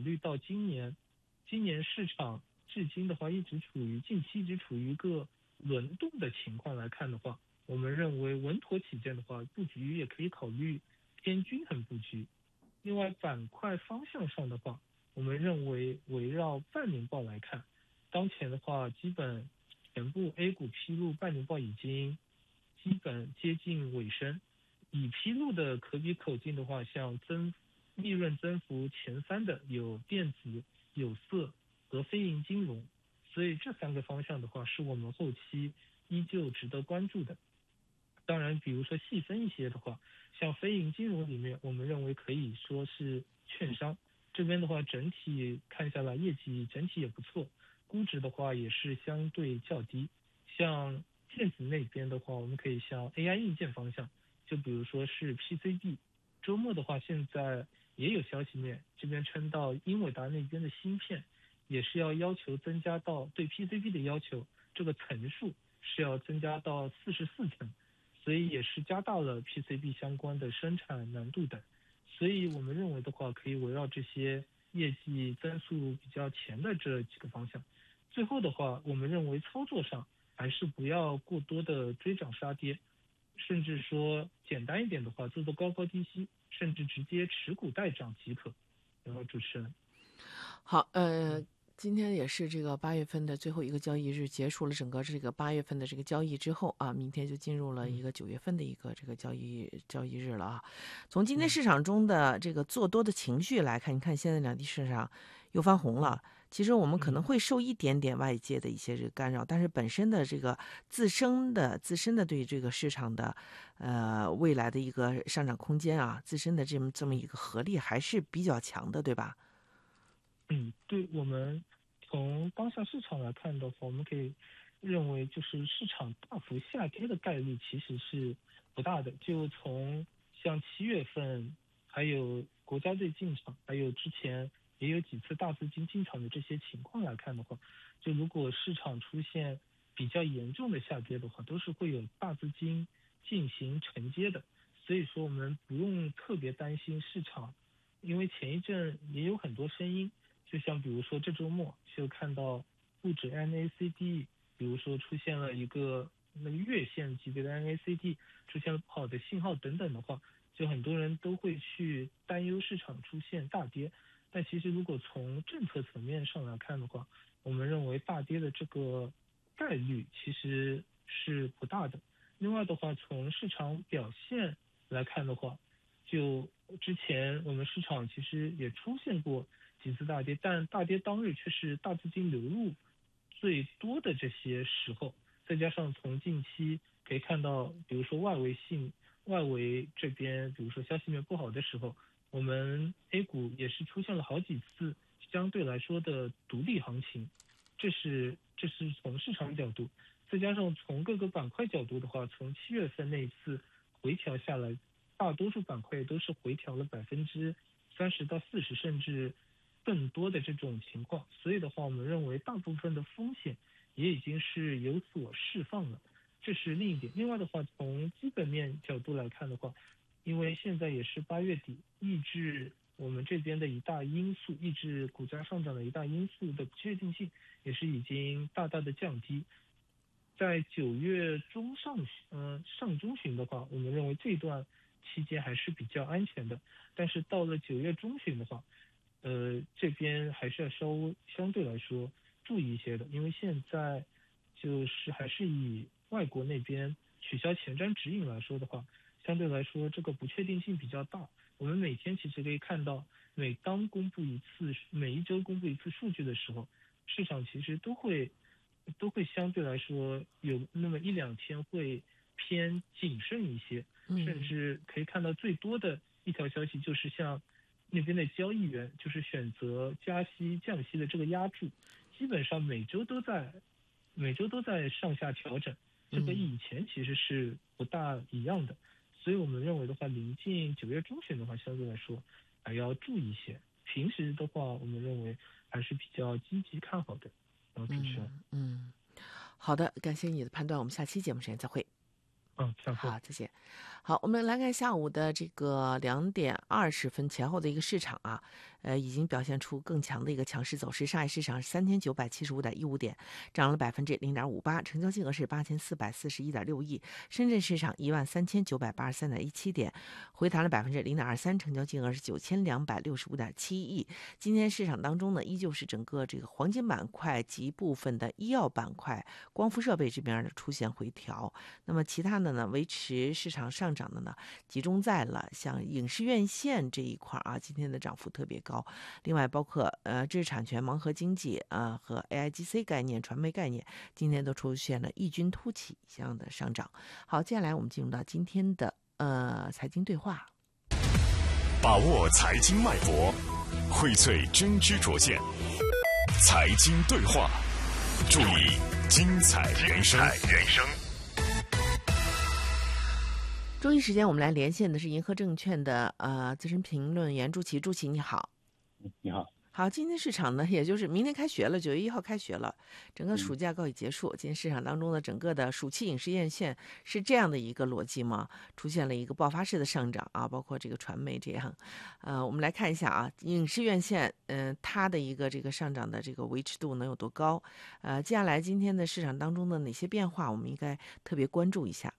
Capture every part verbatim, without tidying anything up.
虑到今年，今年市场至今的话一直处于近期一直处于一个轮动的情况来看的话，我们认为稳妥起见的话，布局也可以考虑偏均衡布局。另外，板块方向上的话，我们认为围绕半年报来看，当前的话，基本全部 A 股披露半年报已经基本接近尾声。已披露的可比可进的话，像增利润增幅前三的有电子、有色和非银金融，所以这三个方向的话，是我们后期依旧值得关注的。当然，比如说细分一些的话，像非银金融里面，我们认为可以说是券商这边的话，整体看下来业绩整体也不错，估值的话也是相对较低。像电子那边的话，我们可以像 A I 硬件方向，就比如说是 P C B。周末的话，现在也有消息面这边称到英伟达那边的芯片也是要要求增加到对 P C B 的要求，这个层数是要增加到四十四层。所以也是加大了 P C B 相关的生产难度等。所以我们认为的话，可以围绕这些业绩增速比较前的这几个方向。最后的话，我们认为操作上还是不要过多的追涨杀跌，甚至说简单一点的话，做做高高低吸，甚至直接持股待涨即可。然后主持人， 好，呃，今天也是这个八月份的最后一个交易日，结束了整个这个八月份的这个交易之后啊，明天就进入了一个九月份的一个这个交易交易日了啊。从今天市场中的这个做多的情绪来看，你看现在两地市场又翻红了。其实我们可能会受一点点外界的一些这个干扰，但是本身的这个自身的自身的对这个市场的呃未来的一个上涨空间啊，自身的这么这么一个合力还是比较强的，对吧？ 嗯，对，我们从当下市场来看的话，我们可以认为就是市场大幅下跌的概率其实是不大的。就从像七月份，还有国家队进场，还有之前也有几次大资金进场的这些情况来看的话，就如果市场出现比较严重的下跌的话，都是会有大资金进行承接的。所以说，我们不用特别担心市场，因为前一阵也有很多声音。就像比如说这周末就看到沪指 N A C D， 比如说出现了一个那个月线级别的 N A C D 出现了不好的信号等等的话，就很多人都会去担忧市场出现大跌。但其实如果从政策层面上来看的话，我们认为大跌的这个概率其实是不大的。另外的话，从市场表现来看的话，就之前我们市场其实也出现过几次大跌，但大跌当日却是大资金流入最多的这些时候。再加上从近期可以看到，比如说外围性外围这边，比如说消息面不好的时候，我们 A 股也是出现了好几次相对来说的独立行情。这是这是从市场角度。再加上从各个板块角度的话，从七月份那一次回调下来，大多数板块都是回调了百分之三十到四十，甚至更多的这种情况。所以的话，我们认为大部分的风险也已经是有所释放了，这是另一点。另外的话，从基本面角度来看的话，因为现在也是八月底，抑制我们这边的一大因素，抑制股价上涨的一大因素的不确定性也是已经大大的降低。在九月中上旬，呃上中旬的话，我们认为这段期间还是比较安全的。但是到了九月中旬的话，呃，这边还是要稍微相对来说注意一些的，因为现在就是还是以外国那边取消前瞻指引来说的话，相对来说这个不确定性比较大。我们每天其实可以看到，每当公布一次，每一周公布一次数据的时候，市场其实都会都会相对来说有那么一两天会偏谨慎一些，甚至可以看到最多的一条消息就是像那边的交易员就是选择加息降息的这个压注，基本上每周都在每周都在上下调整，这个以前其实是不大一样的。所以我们认为的话，临近九月中旬的话，相对来说还要注意一些。平时的话，我们认为还是比较积极看好的。然后主持人， 嗯嗯，好的，感谢你的判断，我们下期节目时间再会。 嗯，散会。 好，再见。好，我们来看下午的这个两点二十分前后的一个市场啊，呃，已经表现出更强的一个强势走势。上海市场是三千九百七十五点一五点，涨了百分之零点五八，成交金额是八千四百四十一点六亿。深圳市场一万三千九百八十三点一七点，回弹了百分之零点二三，成交金额是九千两百六十五点七亿。今天市场当中呢，依旧是整个这个黄金板块及部分的医药板块、光伏设备这边呢出现回调。那么其他的呢，维持市场上涨的呢，集中在了像影视院线这一块啊，今天的涨幅特别高。另外包括呃知识产权、盲盒经济啊、呃、和 A I G C 概念、传媒概念，今天都出现了异军突起这样的上涨。好，接下来我们进入到今天的呃财经对话， 把握财经脉搏，荟萃真知灼见，财经对话，助力精彩人生。 周一时间我们来连线的是银河证券的呃资深评论员朱琦。朱琦你好。 你好。 好，今天市场呢，也就是明天开学了，九月一号开学了，整个暑假告已结束。今天市场当中的整个的暑期影视院线是这样的一个逻辑吗？出现了一个爆发式的上涨啊，包括这个传媒这样。呃，我们来看一下啊，影视院线，嗯、呃，它的一个这个上涨的这个维持度能有多高？呃，接下来今天的市场当中的哪些变化，我们应该特别关注一下？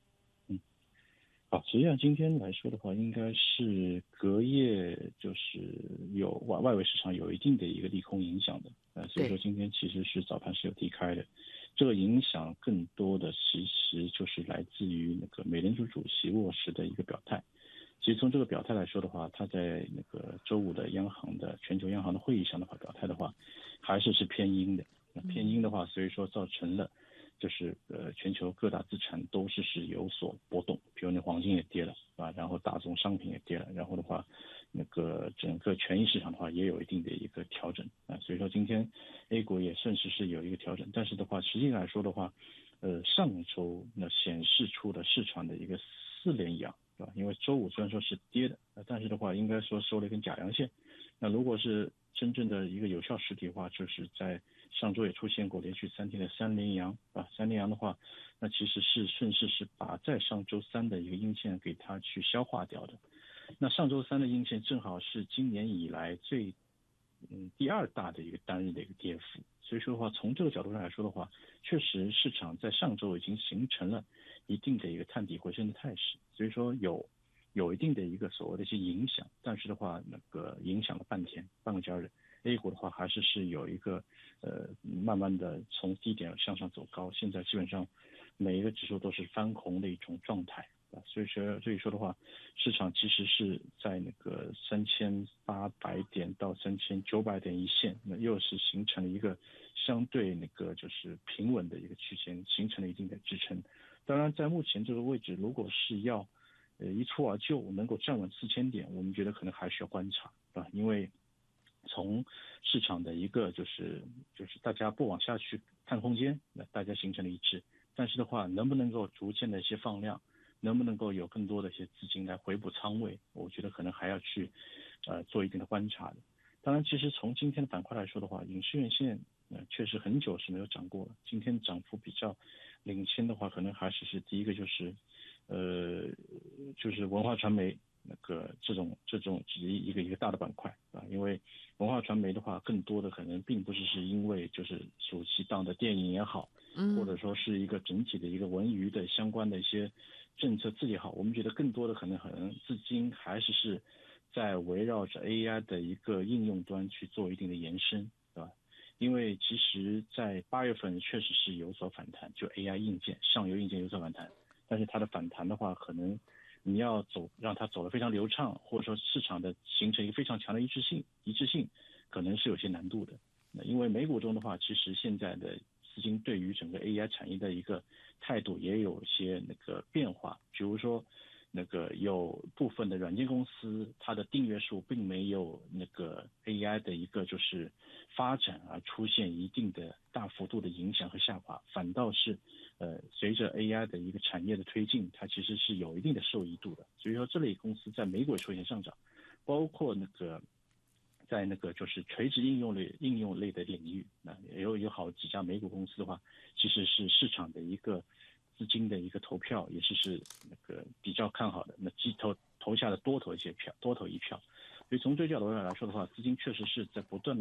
好，实际上今天来说的话，应该是隔夜就是有外外围市场有一定的一个利空影响的，呃，所以说今天其实是早盘是有低开的，这个影响更多的其实就是来自于那个美联储主席沃什的一个表态。其实从这个表态来说的话，他在那个周五的央行的全球央行的会议上的话表态的话，还是是偏鹰的。偏鹰的话，所以说造成了。就是呃，全球各大资产都是是有所波动，比如那黄金也跌了，啊，然后大宗商品也跌了，然后的话，那个整个权益市场的话也有一定的一个调整啊，所以说今天 A 股也顺势是有一个调整，但是的话，实际来说的话，呃，上周那显示出了市场的一个四连阳，对吧？因为周五虽然说是跌的，但是的话应该说收了一根假阳线，那如果是真正的一个有效实体的话，就是在上周也出现过连续三天的三连阳啊，三连阳的话，那其实是顺势是把在上周三的一个阴线给它去消化掉的。那上周三的阴线正好是今年以来最嗯第二大的一个单日的一个跌幅，所以说的话，从这个角度上来说的话，确实市场在上周已经形成了一定的一个探底回升的态势，所以说有有一定的一个所谓的一些影响，但是的话，那个影响了半天半个交易日。A 股的话还是是有一个呃慢慢的从低点向上走高，现在基本上每一个指数都是翻红的一种状态啊，所以说所以说的话，市场其实是在那个三千八百点到三千九百点一线，那又是形成了一个相对那个就是平稳的一个区间，形成了一定的支撑。当然，在目前这个位置，如果是要呃一蹴而就，能够站稳四千点，我们觉得可能还需要观察啊，因为从市场的一个就是就是大家不往下去看空间，那大家形成了一致。但是的话，能不能够逐渐的一些放量，能不能够有更多的一些资金来回补仓位，我觉得可能还要去呃做一定的观察的。当然，其实从今天的板块来说的话，影视院线呃确实很久是没有涨过了。今天涨幅比较领先的话，可能还是是第一个就是呃就是文化传媒。那个这种这种一个一个大的板块啊，因为文化传媒的话，更多的可能并不是是因为就是暑期档的电影也好， 嗯， 或者说是一个整体的一个文娱的相关的一些政策刺激好，我们觉得更多的可能可能资金还是是在围绕着 A I 的一个应用端去做一定的延伸，对吧？因为其实在八月份确实是有所反弹，就 A I 硬件上游硬件有所反弹，但是它的反弹的话，可能你要走让它走得非常流畅，或者说市场的形成一个非常强的一致性，一致性可能是有些难度的。那因为美股中的话，其实现在的资金对于整个 A I 产业的一个态度也有些那个变化，比如说那个有部分的软件公司，它的订阅数并没有那个 A I 的一个就是发展而出现一定的大幅度的影响和下滑，反倒是呃，随着 A I 的一个产业的推进，它其实是有一定的受益度的。所以说，这类公司在美股出现上涨，包括那个在那个就是垂直应用类应用类的领域，那也有有好几家美股公司的话，其实是市场的一个资金的一个投票也是是那个比较看好的，那机投投下的多投一些票，多投一票。所以从这个角度上来说的话，资金确实是在不断的